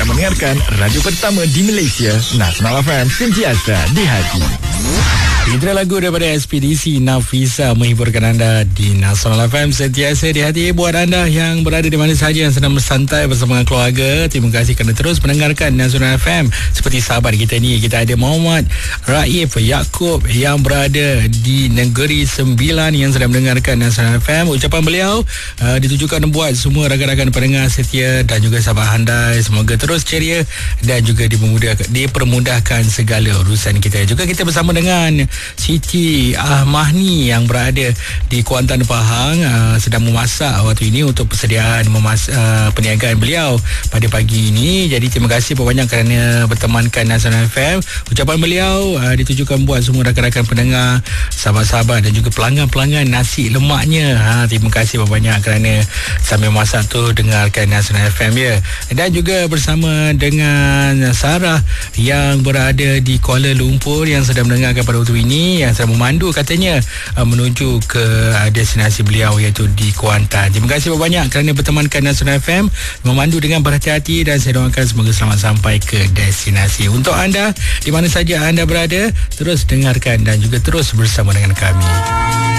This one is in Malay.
sedang mendengarkan radio pertama di Malaysia, Nasional FM, sentiasa di hati. Itu lagu daripada Ekspedisi Nafisa menghiburkan anda di Nasional FM, sentiasa di hati. Buat anda yang berada di mana sahaja, yang sedang bersantai bersama keluarga, terima kasih kerana terus mendengarkan Nasional FM. Seperti sahabat kita ni, kita ada Muhammad Raif Yaakob yang berada di Negeri Sembilan yang sedang mendengarkan Nasional FM. Ucapan beliau ditujukan buat semua rakan-rakan pendengar setia dan juga sahabat handai. Semoga terus ceria dan juga dipermudahkan segala urusan kita. Juga kita bersama dengan Siti Ahmahni yang berada di Kuantan Pahang, sedang memasak waktu ini untuk persediaan perniagaan beliau pada pagi ini. Jadi terima kasih banyak kerana bertemankan Nasional FM. Ucapan beliau ditujukan buat semua rakan-rakan pendengar, sahabat-sahabat dan juga pelanggan-pelanggan nasi lemaknya. Terima kasih banyak kerana sambil masak tu dengarkan Nasional FM ya. Dan juga bersama dengan Sarah yang berada di Kuala Lumpur yang sedang mendengarkan pada waktu ini, yang sedang memandu katanya menuju ke destinasi beliau iaitu di Kuantan. Terima kasih banyak kerana bertemankan Nasional FM, memandu dengan berhati-hati, dan saya doakan semoga selamat sampai ke destinasi. Untuk anda di mana saja anda berada, terus dengarkan dan juga terus bersama dengan kami.